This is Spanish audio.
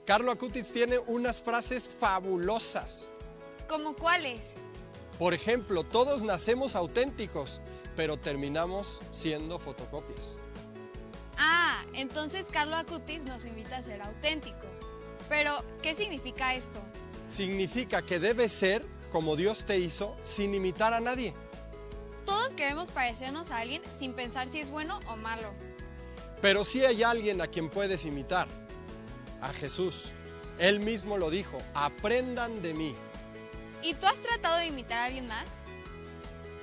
Carlo Acutis tiene unas frases fabulosas. ¿Cómo cuáles? Por ejemplo, todos nacemos auténticos, pero terminamos siendo fotocopias. Ah, entonces Carlo Acutis nos invita a ser auténticos. Pero, ¿qué significa esto? Significa que debes ser como Dios te hizo, sin imitar a nadie. Todos queremos parecernos a alguien sin pensar si es bueno o malo. Pero sí hay alguien a quien puedes imitar, a Jesús. Él mismo lo dijo, aprendan de mí. ¿Y tú has tratado de imitar a alguien más?